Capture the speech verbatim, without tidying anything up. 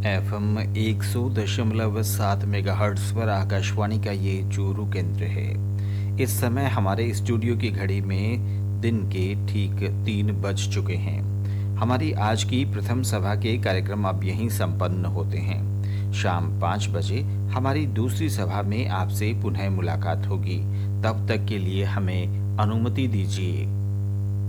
F M एक सौ दशमलव सात मेगाहर्ट्ज़ पर आकाशवाणी का ये चूरू केंद्र है। इस समय हमारे स्टूडियो की घड़ी में दिन के ठीक तीन बज चुके हैं। हमारी आज की प्रथम सभा के कार्यक्रम अब यहीं संपन्न होते हैं। शाम पाँच बजे हमारी दूसरी सभा में आपसे पुनः मुलाकात होगी। तब तक के लिए हमें अनुमति दीजिए।